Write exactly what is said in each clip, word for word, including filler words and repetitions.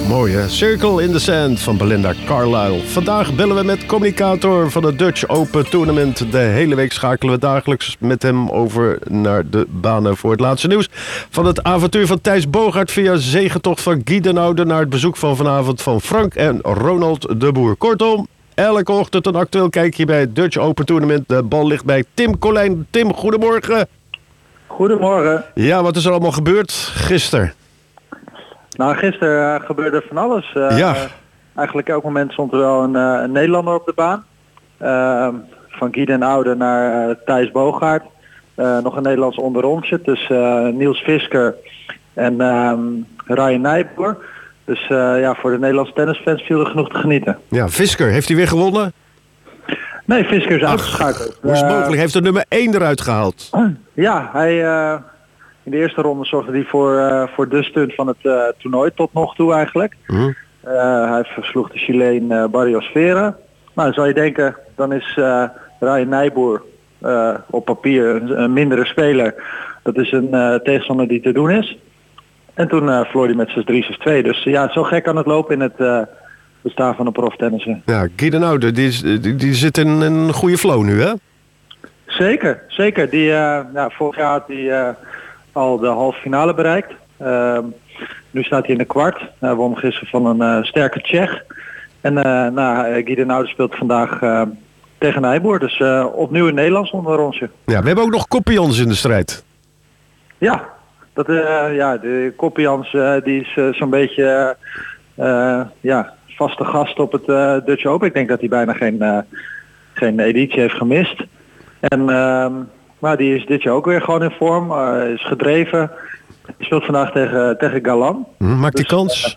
Mooi hè? Circle in the Sand van Belinda Carlisle. Vandaag bellen we met communicator van het Dutch Open Tournament. De hele week schakelen we dagelijks met hem over naar de banen voor het laatste nieuws. Van het avontuur van Thijs Bogaert via zegentocht van Guy Den Oude naar het bezoek van vanavond van Frank en Ronald de Boer. Kortom, elke ochtend een actueel kijkje bij het Dutch Open Tournament. De bal ligt bij Tim Colijn. Tim, goedemorgen. Goedemorgen. Ja, wat is er allemaal gebeurd gisteren? Nou, gisteren uh, gebeurde van alles. Uh, Ja. Uh, eigenlijk elk moment stond er wel een, uh, een Nederlander op de baan. Uh, van Guy Den Oude naar uh, Thijs Bogaert. Uh, nog een Nederlands onderrondje tussen uh, Niels Visker en um, Ryan Nijboer. Dus uh, ja, voor de Nederlandse tennisfans viel er genoeg te genieten. Ja, Visker, heeft hij weer gewonnen? Nee, Visker is uitgeschakeld. Hoe is het Uh, mogelijk? Heeft de nummer één eruit gehaald? Ja, hij, uh, in de eerste ronde zorgde hij voor, uh, voor de stunt van het uh, toernooi tot nog toe eigenlijk. Hm? Uh, hij versloeg de Chileen uh, Barrios Vera. Nou, dan zou je denken, dan is uh, Ryan Nijboer uh, op papier een, een mindere speler. Dat is een uh, tegenstander die te doen is. En toen uh, verloor hij met zes drie, zes twee. Dus uh, ja, zo gek kan het lopen in het uh, bestaan van een proftennissen. Ja, Guy Den Oude, die, is- die, die zit in een goede flow nu, hè? Zeker, zeker. Die, uh, nou, vorig jaar had hij uh, al de halve finale bereikt. Uh, nu staat hij in de kwart. Hij won gisteren van een uh, sterke Tsjech. En uh, nou, Guy Den Oude speelt vandaag uh, tegen Nijboer. Dus uh, opnieuw in Nederlands onder rondje. Ja, we hebben ook nog Koppians in de strijd. Ja, dat, uh, ja de Koppians uh, die is uh, zo'n beetje uh, uh, ja, vaste gast op het uh, Dutch Open. Ik denk dat hij bijna geen, uh, geen editie heeft gemist. En uh, maar die is dit jaar ook weer gewoon in vorm. Uh, is gedreven. Hij speelt vandaag tegen, tegen Galan. Hm, maakt die Dus, kans?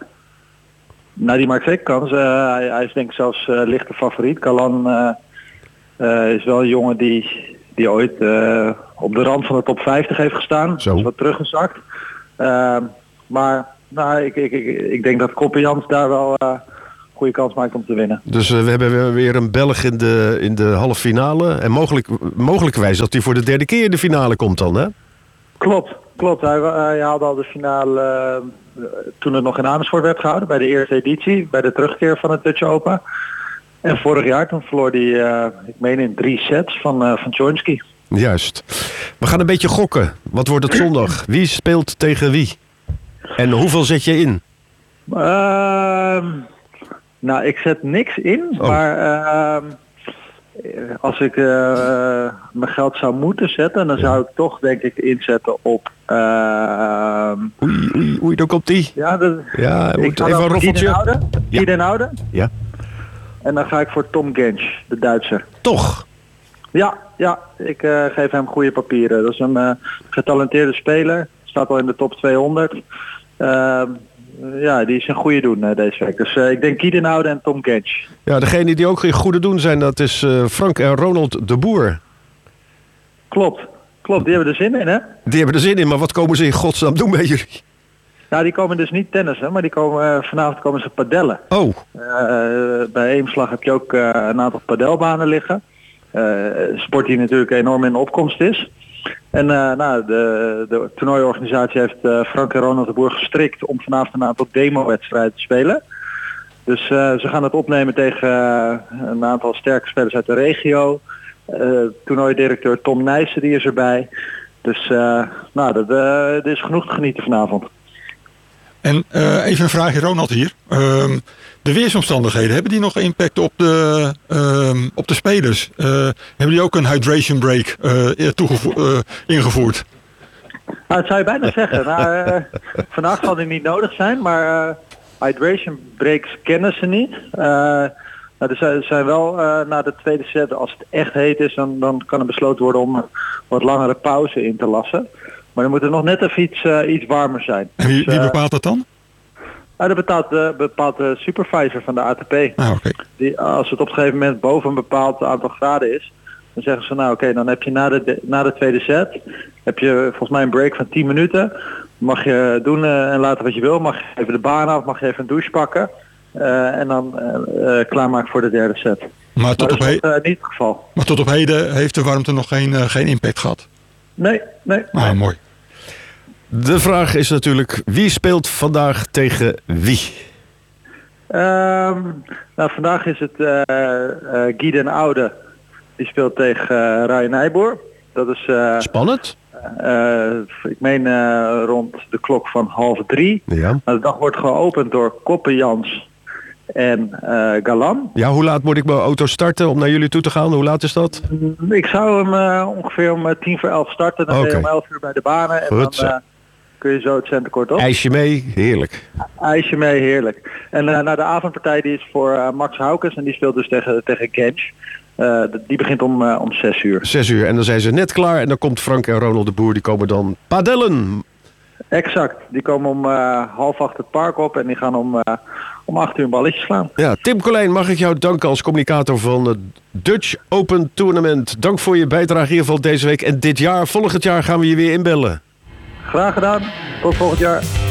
Nou, die maakt zeker kans. Uh, hij, hij is denk ik zelfs uh, lichte favoriet. Galan uh, uh, is wel een jongen die, die ooit uh, op de rand van de top vijftig heeft gestaan. Zo. Is wat teruggezakt. Uh, maar nou, ik, ik, ik, ik denk dat Koppians daar wel uh, goede kans maakt om te winnen. Dus uh, we hebben weer- weer een Belg in de, in de halve finale. En mogelijk, mogelijkerwijs dat hij voor de derde keer in de finale komt dan, hè? Klopt, klopt. Hij, hij haalde al de finale uh, toen het nog in Amersfoort werd gehouden, bij de eerste editie, bij de terugkeer van het Dutch Open. En vorig jaar toen verloor hij, uh, ik meen in drie sets van, uh, van Tjornski. Juist. We gaan een beetje gokken. Wat wordt het zondag? Wie speelt tegen wie? En hoeveel zet je in? Ehm, nou, ik zet niks in, Oh. maar ehm, als ik uh, mijn geld zou moeten zetten, dan zou ik toch denk ik inzetten op... ehm, Oei, oei, oei, daar komt die. ja, dat, Ja, hij ik moet ga even dan een voor Guy Den roffeltje. Oude. Ja. Guy Den Oude. Ja. En dan ga ik voor Tom Gensch, de Duitser. Toch? Ja, ja, ik uh, geef hem goede papieren. Dat is een uh, getalenteerde speler. Staat al in de top tweehonderd. Uh, ja, die is een goede doen uh, deze week. Dus uh, ik denk Guy Den Oude en Tom Gensch. Ja, degene die ook in goede doen zijn, dat is uh, Frank en Ronald de Boer. Klopt, klopt. Die hebben er zin in, hè? Die hebben er zin in, maar wat komen ze in godsnaam doen bij jullie? Nou, die komen dus niet tennissen, maar die komen, uh, vanavond komen ze padellen. Oh, Uh, bij Eemslag heb je ook uh, een aantal padelbanen liggen. Uh, sport die natuurlijk enorm in opkomst is. En uh, nou, de, de toernooiorganisatie heeft uh, Frank en Ronald de Boer gestrikt om vanavond een aantal demo-wedstrijden te spelen. Dus uh, ze gaan het opnemen tegen uh, een aantal sterke spelers uit de regio. Uh, toernooidirecteur Tom Nijssen die is erbij. Dus uh, nou, dat, uh, er is genoeg te genieten vanavond. En uh, even een vraagje, Ronald hier. Um, de weersomstandigheden, hebben die nog impact op de, um, op de spelers? Uh, hebben die ook een hydration break uh, toegevo- uh, ingevoerd? Nou, dat zou je bijna zeggen. Nou, uh, vannacht zal die niet nodig zijn, maar uh, hydration breaks kennen ze niet. Uh, nou, er zijn, er zijn wel uh, na de tweede set, als het echt heet is, dan, dan kan er besloten worden om wat langere pauze in te lassen. Maar dan moet er nog net even iets, uh, iets warmer zijn. En wie, Dus, wie uh, bepaalt dat dan? nou, dat bepaalt, uh, bepaalt de supervisor van de A T P. Ah, oké. Die, als het op een gegeven moment boven een bepaald aantal graden is, dan zeggen ze nou oké, okay, dan heb je na de, de, na de tweede set, heb je volgens mij een break van tien minuten. Mag je doen uh, en laten wat je wil. Mag je even de baan af, mag je even een douche pakken. Uh, en dan uh, uh, klaarmaken voor de derde set. Maar Maar tot, dat op is he- nog, uh, niet het geval. maar tot op heden heeft de warmte nog geen, uh, geen impact gehad. Nee, nee. Ah, nee. mooi. de vraag is natuurlijk, wie speelt vandaag tegen wie? Um, nou, vandaag is het uh, uh, Guy den Oude. Die speelt tegen uh, Ryan Nijboer. Dat is... Uh, Spannend. Uh, ik meen uh, rond de klok van half drie. Ja. De dag wordt geopend door Koppejans en uh, Galan. Ja, hoe laat moet ik mijn auto starten om naar jullie toe te gaan? Hoe laat is dat? Ik zou hem uh, ongeveer om uh, tien voor elf starten. Dan okay. ben je om elf uur bij de banen. En Goed, dan uh, kun je zo het centenkort op. IJsje mee, heerlijk. IJsje mee, heerlijk. En uh, nou, de avondpartij die is voor uh, Max Haukes en die speelt dus tegen, tegen Gensch. Uh, die begint om, uh, om zes uur. Zes uur en dan zijn ze net klaar en dan komt Frank en Ronald de Boer, die komen dan padellen. Exact, die komen om uh, half acht het park op en die gaan om, uh, om acht uur een balletje slaan. Ja, Tim Colijn, mag ik jou danken als communicator van het Dutch Open Tournament. Dank voor je bijdrage in ieder geval deze week en dit jaar. Volgend jaar gaan we je weer inbellen. Graag gedaan, tot volgend jaar.